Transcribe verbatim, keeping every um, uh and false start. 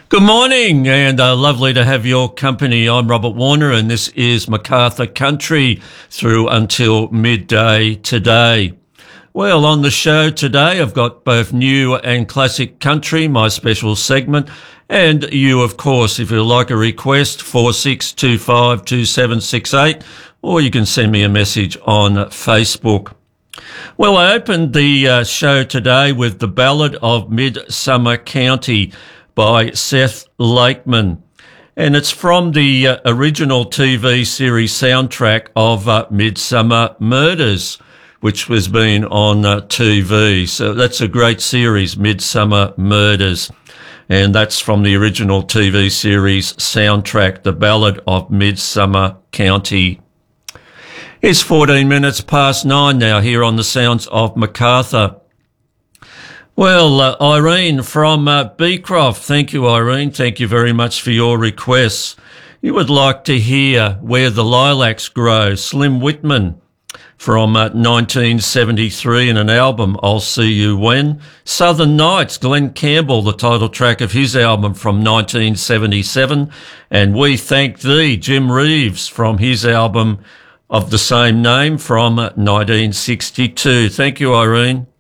Good morning, and uh, lovely to have your company. I'm Robert Warner, and this is MacArthur Country through until midday today. Well, on the show today, I've got both new and classic country, my special segment, and you, of course, if you like a request, four six two five two seven six eight, or you can send me a message on Facebook. Well, I opened the uh, show today with the Ballad of Midsummer County by Seth Lakeman, and it's from the uh, original T V series soundtrack of uh, Midsummer Murders, which was been on uh, T V. So that's a great series, Midsummer Murders, and that's from the original T V series soundtrack, the Ballad of Midsummer County. It's fourteen minutes past nine now here on the Sounds of MacArthur. Well, uh, Irene from uh, Beecroft, thank you, Irene. Thank you very much for your requests. You would like to hear Where the Lilacs Grow, Slim Whitman from uh, nineteen seventy-three in an album, I'll See You When. Southern Nights, Glenn Campbell, the title track of his album from nineteen seventy-seven. And We Thank Thee, Jim Reeves, from his album of the same name from uh, nineteen sixty-two. Thank you, Irene.